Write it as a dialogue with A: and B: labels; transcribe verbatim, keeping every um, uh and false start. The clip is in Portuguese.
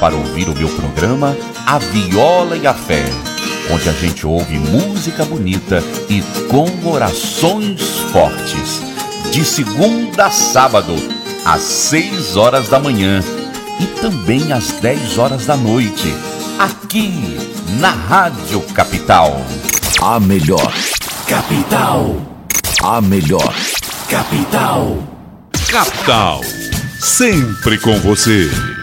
A: para ouvir o meu programa A Viola e a Fé, onde a gente ouve música bonita e com orações fortes, de segunda a sábado, às seis horas da manhã e também às dez horas da noite, aqui na Rádio Capital.
B: A melhor Capital. A melhor Capital.
C: Capital, sempre com você.